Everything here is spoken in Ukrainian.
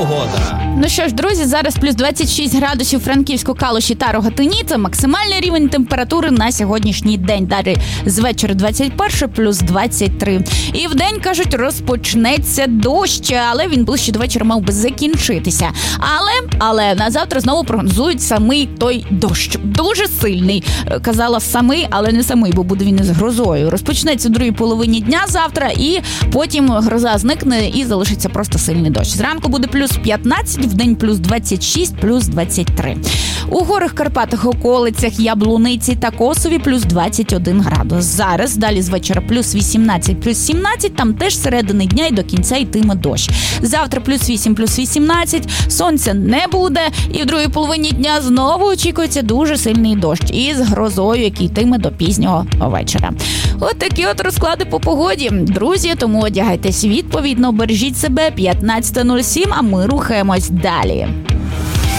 погода. Ну що ж, друзі, зараз плюс 26 градусів у Франківську, Калуші та Рогатині. Це максимальний рівень температури на сьогоднішній день. Далі з вечора 21 плюс 23. І вдень, кажуть, розпочнеться дощ, але він ближче до вечора мав би закінчитися. Але на завтра знову прогнозують самий той дощ. Дуже сильний. Казала самий, але не самий, бо буде він із грозою. Розпочнеться у другій половині дня завтра, і потім гроза зникне і залишиться просто сильний дощ. Зранку буде плюс 15, вдень плюс 26, плюс 23. У горах, Карпатах, околицях, Яблуниці та Косові плюс 21 градус. Зараз, далі з вечора плюс 18, плюс 17, там теж середини дня і до кінця йтиме дощ. Завтра плюс 8, плюс 18, сонця не буде, і в другій половині дня знову очікується дуже сильний дощ із грозою, який йтиме до пізнього вечора. От такі от розклади по погоді. Друзі, тому одягайтесь відповідно, бережіть себе. 15:07, а ми рухаємось далі.